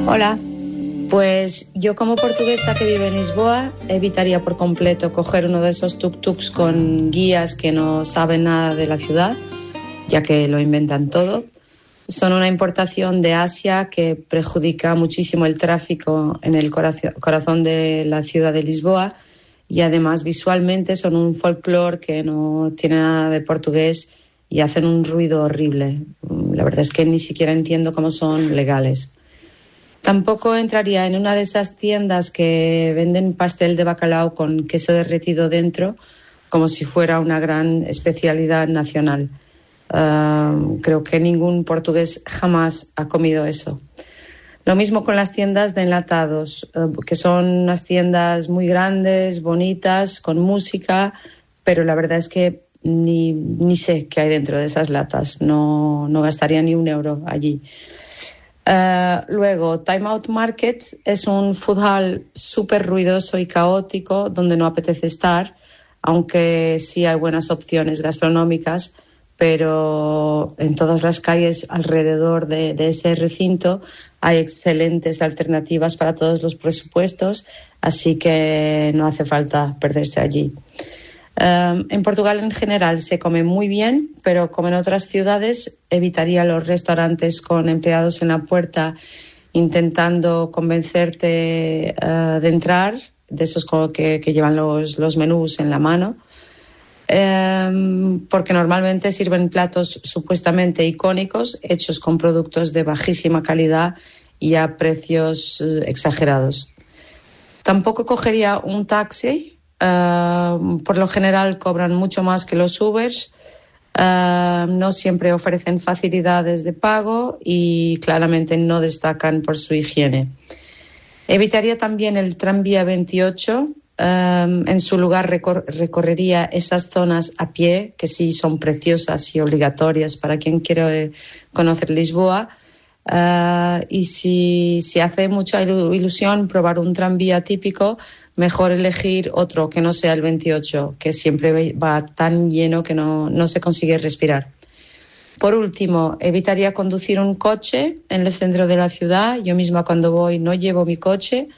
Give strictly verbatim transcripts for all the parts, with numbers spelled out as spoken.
Hola, pues yo como portuguesa que vive en Lisboa evitaría por completo coger uno de esos tuk-tuks con guías que no saben nada de la ciudad, ya que lo inventan todo. Son una importación de Asia que perjudica muchísimo el tráfico en el corazón de la ciudad de Lisboa y además visualmente son un folclore que no tiene nada de portugués y hacen un ruido horrible. La verdad es que ni siquiera entiendo cómo son legales. Tampoco entraría en una de esas tiendas que venden pastel de bacalao con queso derretido dentro, como si fuera una gran especialidad nacional. Uh, creo que ningún portugués jamás ha comido eso. Lo mismo con las tiendas de enlatados, uh, que son unas tiendas muy grandes, bonitas, con música, pero la verdad es que ni, ni sé qué hay dentro de esas latas. No, no gastaría ni un euro allí. Uh, luego, Time Out Market es un food hall súper ruidoso y caótico donde no apetece estar, aunque sí hay buenas opciones gastronómicas, pero en todas las calles alrededor de, de ese recinto hay excelentes alternativas para todos los presupuestos, así que no hace falta perderse allí. Um, en Portugal en general se come muy bien, pero como en otras ciudades evitaría los restaurantes con empleados en la puerta intentando convencerte uh, de entrar, de esos que, que llevan los, los menús en la mano, um, porque normalmente sirven platos supuestamente icónicos hechos con productos de bajísima calidad y a precios uh, exagerados. Tampoco cogería un taxi. Uh, por lo general cobran mucho más que los Ubers, uh, no siempre ofrecen facilidades de pago y claramente no destacan por su higiene. Evitaría también el tranvía veintiocho, um, en su lugar recor- recorrería esas zonas a pie que sí son preciosas y obligatorias para quien quiere conocer Lisboa. Uh, y si, si hace mucha ilusión probar un tranvía típico, mejor elegir otro que no sea el veintiocho, que siempre va tan lleno que no, no se consigue respirar. Por último, evitaría conducir un coche en el centro de la ciudad. Yo misma cuando voy no llevo mi coche.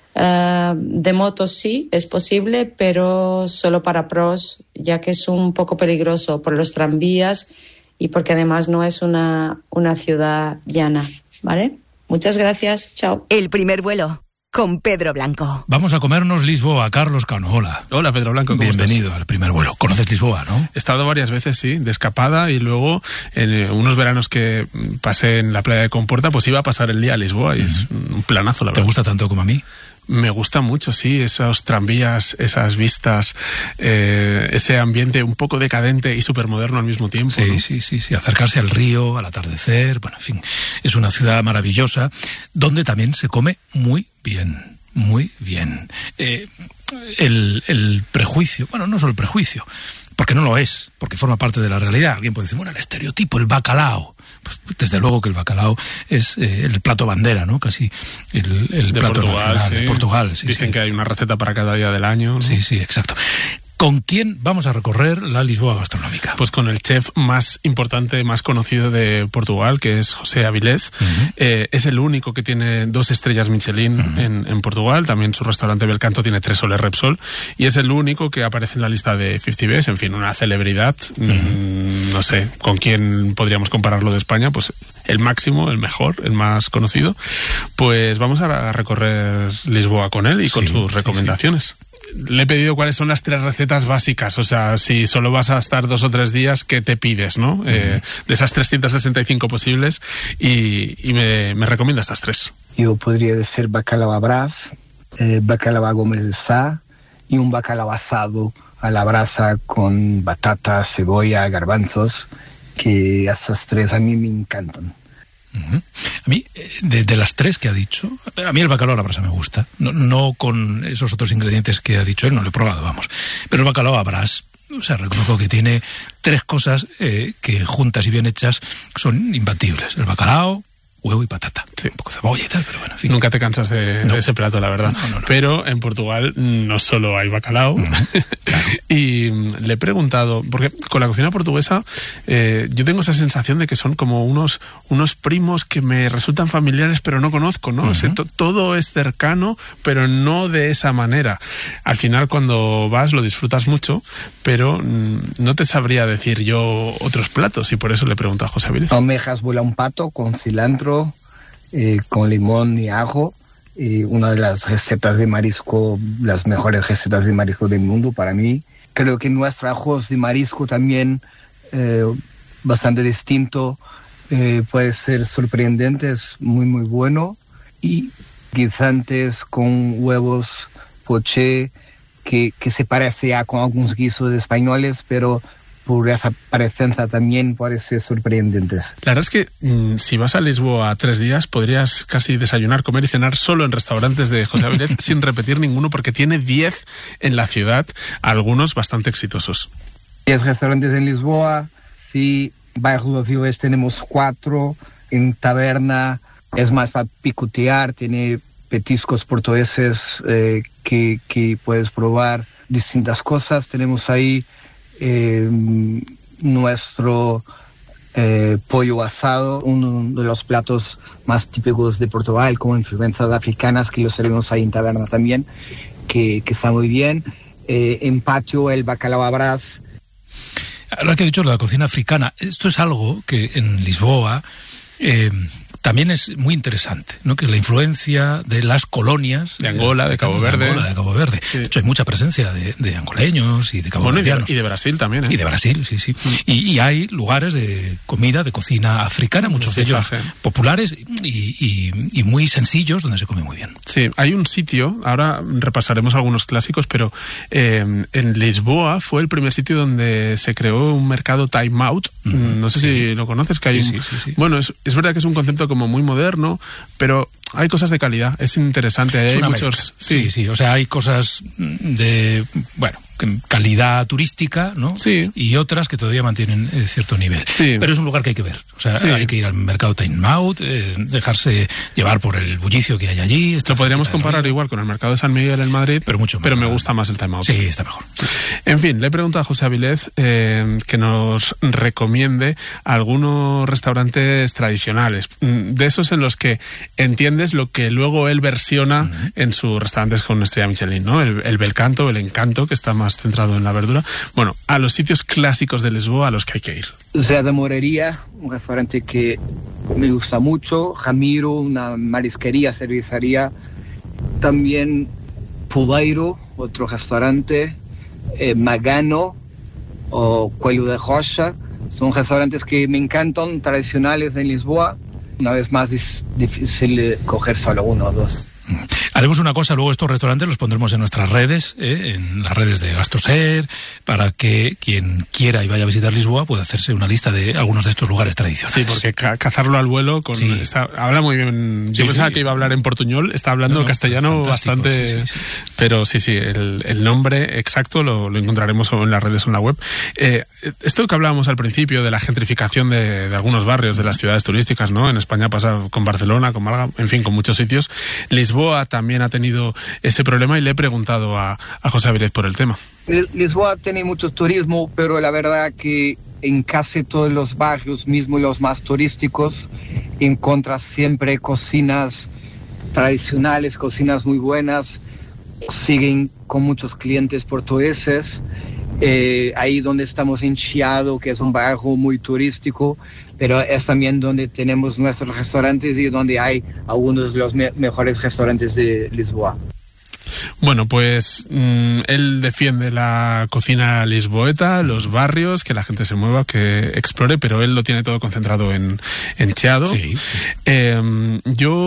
Uh, de moto sí, es posible, pero solo para pros, ya que es un poco peligroso por los tranvías y porque además no es una, una ciudad llana, ¿vale? Muchas gracias, chao. El primer vuelo con Pedro Blanco. Vamos a comernos Lisboa. Carlos Cano, hola. Hola, Pedro Blanco, ¿cómo Bienvenido estás? al primer vuelo. ¿Conoces Lisboa, no? He estado varias veces, sí, de escapada, y luego en unos veranos que pasé en la playa de Comporta, pues iba a pasar el día a Lisboa y uh-huh. es un planazo, la verdad. ¿Te gusta tanto como a mí? Me gusta mucho, sí, esos tranvías, esas vistas, eh, ese ambiente un poco decadente y supermoderno al mismo tiempo. Sí, ¿no? sí, sí, sí, acercarse al río, al atardecer, bueno, en fin, es una ciudad maravillosa donde también se come muy bien, muy bien. Eh, el, el prejuicio, bueno, no solo el prejuicio, porque no lo es, porque forma parte de la realidad. Alguien puede decir, bueno, el estereotipo, el bacalao. Pues desde luego que el bacalao es eh, el plato bandera, ¿no? Casi el, el de plato Portugal, nacional sí. de Portugal. Sí, Dicen sí. que hay una receta para cada día del año, ¿no? Sí, sí, exacto. ¿Con quién vamos a recorrer la Lisboa gastronómica? Pues con el chef más importante, más conocido de Portugal, que es José Avilés. Uh-huh. Eh, es el único que tiene dos estrellas Michelin uh-huh. en, en Portugal. También su restaurante Belcanto tiene tres soles Repsol. Y es el único que aparece en la lista de cincuenta Best. En fin, una celebridad. Uh-huh. Mm, no sé, ¿con quién podríamos compararlo de España? Pues el máximo, el mejor, el más conocido. Pues vamos a recorrer Lisboa con él y con sí, sus recomendaciones. Sí, sí. Le he pedido cuáles son las tres recetas básicas, o sea, si solo vas a estar dos o tres días, ¿qué te pides, no? Uh-huh. Eh, de esas trescientas sesenta y cinco posibles, y, y me, me recomienda estas tres. Yo podría decir bacalao a brás, eh, bacalao a goma de sá y un bacalao asado a la brasa con batata, cebolla, garbanzos, que esas tres a mí me encantan. Uh-huh. A mí, de, de las tres que ha dicho, a mí el bacalao a la brasa me gusta, no, no con esos otros ingredientes que ha dicho él, no lo he probado, vamos, pero el bacalao a brás, o sea, reconozco que tiene tres cosas eh, que juntas y bien hechas son imbatibles: el bacalao, huevo y patata. Sí. Un poco de cebolla y tal, pero bueno, en fin. Nunca te cansas de, no. de ese plato, la verdad. No, no, no. Pero en Portugal no solo hay bacalao, uh-huh. claro. Y le he preguntado, porque con la cocina portuguesa eh, yo tengo esa sensación de que son como unos, unos primos que me resultan familiares pero no conozco, ¿no? Uh-huh. O sea, to, todo es cercano, pero no de esa manera. Al final cuando vas lo disfrutas mucho, pero mm, no te sabría decir yo otros platos, y por eso le pregunto a José Avilés. Almejas bola un pato con cilantro, eh, con limón y ajo. Y una de las recetas de marisco, las mejores recetas de marisco del mundo para mí. Creo que nuestro arroz de marisco también eh, bastante distinto, eh, puede ser sorprendente, es muy muy bueno. Y guisantes con huevos poché, que, que se parece ya con algunos guisos españoles, pero por esa parecenza también parece sorprendentes. La verdad es que mmm, si vas a Lisboa tres días, podrías casi desayunar, comer y cenar solo en restaurantes de José Avilés sin repetir ninguno, porque tiene diez en la ciudad, algunos bastante exitosos. diez restaurantes en Lisboa, sí, Bairro do Rio Oeste tenemos cuatro, en Taberna es más para picotear, tiene petiscos portugueses eh, que, que puedes probar distintas cosas. Tenemos ahí Eh, nuestro eh, pollo asado, uno de los platos más típicos de Portugal, como influencias africanas, que lo servimos ahí en Taberna también, que, que está muy bien. Eh, en patio, el bacalao à brás. Ahora que he dicho la cocina africana, esto es algo que en Lisboa eh, también es muy interesante, ¿no? Que es la influencia de las colonias de Angola, de Cabo Verde. De Angola, de Cabo Verde. Sí. De hecho, hay mucha presencia de, de angoleños y de caboverdianos. Bueno, y, y de Brasil también, ¿eh? Y de Brasil, sí, sí. Mm. Y, y hay lugares de comida, de cocina africana, muchos de ellos populares y, y, y muy sencillos, donde se come muy bien. Sí, hay un sitio, ahora repasaremos algunos clásicos, pero eh, en Lisboa fue el primer sitio donde se creó un mercado time out. Mm. No sé sí. si lo conoces, que hay sí, un... sí, sí, sí. Bueno, es, es verdad que es un concepto como muy moderno, pero hay cosas de calidad, es interesante. Es hay una muchos, sí. sí, sí, o sea, hay cosas de, bueno, calidad turística, ¿no? Sí. Y otras que todavía mantienen eh, cierto nivel. Sí. Pero es un lugar que hay que ver. O sea, sí. hay que ir al mercado time out, eh, dejarse llevar por el bullicio que hay allí. Lo podríamos comparar igual con el mercado de San Miguel en Madrid, pero mucho más. Pero me gusta más el time out. Sí, está mejor. En fin, le he preguntado a José Avilés eh, que nos recomiende algunos restaurantes tradicionales, de esos en los que entiendes lo que luego él versiona uh-huh. en sus restaurantes con estrella Michelin, ¿no? El, el bel canto, el encanto, que está más centrado en la verdura. Bueno, a los sitios clásicos de Lisboa a los que hay que ir. Zé da Morería, un restaurante que me gusta mucho. Ramiro, una marisquería, cervecería. También Puleiro, otro restaurante. Eh, Magano o Coelho de Rocha. Son restaurantes que me encantan, tradicionales en Lisboa. Una vez más es difícil coger solo uno o dos. Haremos una cosa, luego estos restaurantes los pondremos en nuestras redes, ¿eh? En las redes de Gastoser, para que quien quiera y vaya a visitar Lisboa pueda hacerse una lista de algunos de estos lugares tradicionales. Sí, porque ca- cazarlo al vuelo con sí. está, habla muy bien. Yo sí, pensaba sí. que iba a hablar en portuñol, está hablando no, no, castellano bastante, sí, sí, sí. Pero sí, sí, el, el nombre exacto lo, lo encontraremos en las redes o en la web. Eh, esto que hablábamos al principio de la gentrificación de, de algunos barrios de las ciudades turísticas, ¿no? En España pasa con Barcelona, con Málaga, en fin, con muchos sitios. Lisboa también ha tenido ese problema y le he preguntado a, a José Avilés por el tema. Lisboa tiene mucho turismo, pero la verdad que en casi todos los barrios, mismo los más turísticos, encuentras siempre cocinas tradicionales, cocinas muy buenas, siguen con muchos clientes portugueses. Eh, ahí donde estamos en Chiado, que es un barrio muy turístico, pero es también donde tenemos nuestros restaurantes y donde hay algunos de los me- mejores restaurantes de Lisboa. Bueno, pues mmm, él defiende la cocina lisboeta, los barrios, que la gente se mueva, que explore, pero él lo tiene todo concentrado en, en Chiado. Sí. Eh,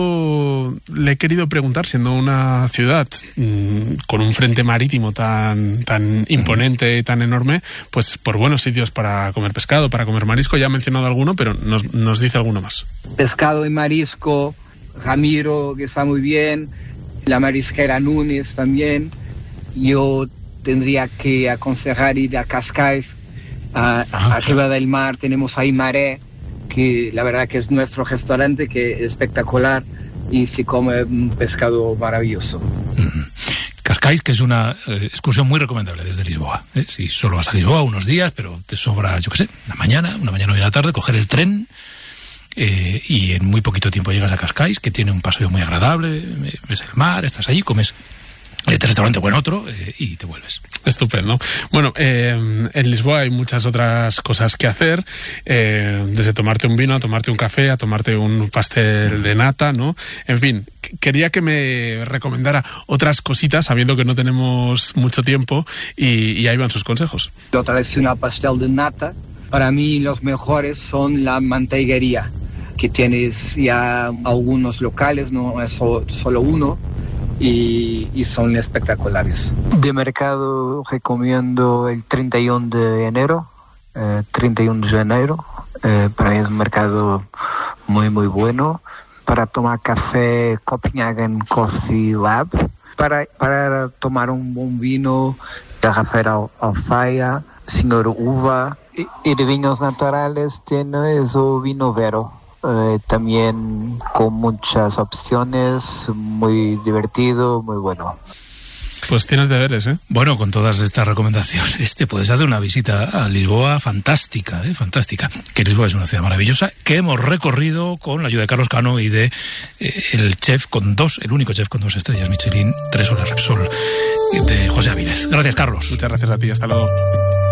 yo le he querido preguntar, siendo una ciudad mmm, con un frente marítimo tan, tan imponente y tan enorme, pues por buenos sitios para comer pescado, para comer marisco. Ya ha mencionado alguno, pero nos, nos dice alguno más. Pescado y marisco, Ramiro, que está muy bien. La marisquera Núñez también. Yo tendría que aconsejar ir a Cascais, a, a, arriba del mar. Tenemos ahí Maré, que la verdad que es nuestro restaurante, que es espectacular y se come un pescado maravilloso. Mm-hmm. Cascais, que es una eh, excursión muy recomendable desde Lisboa. ¿eh? Si solo vas a Lisboa unos días, pero te sobra, yo qué sé, una mañana, una mañana y una tarde, coger el tren eh, y en muy poquito tiempo llegas a Cascais, que tiene un paseo muy agradable, ves el mar, estás allí, comes este restaurante o en otro eh, y te vuelves. Estupendo. Bueno, eh, en Lisboa hay muchas otras cosas que hacer, eh, desde tomarte un vino, a tomarte un café, a tomarte un pastel de nata, ¿no? En fin, quería que me recomendara otras cositas, sabiendo que no tenemos mucho tiempo, y, y ahí van sus consejos. Lo tradicional pastel de nata, para mí los mejores son la manteiguería, que tienes ya algunos locales, no es solo uno, y, y son espectaculares. De mercado recomiendo el treinta y uno de enero, eh, treinta y uno de enero, eh, para mí es un mercado muy muy bueno. Para tomar café, Copenhagen Coffee Lab. Para, para tomar un buen vino, Garrafera Alfaia, Señor Uva. Y, y de vinos naturales tiene eso vino Vero. Eh, también con muchas opciones, muy divertido, muy bueno. Pues tienes deberes, ¿eh? Bueno, con todas estas recomendaciones te puedes hacer una visita a Lisboa fantástica, ¿eh? Fantástica. Que Lisboa es una ciudad maravillosa que hemos recorrido con la ayuda de Carlos Cano y de eh, el chef con dos, el único chef con dos estrellas Michelin, tres soles Repsol, de José Avilés. Gracias, Carlos. Muchas gracias a ti, hasta luego.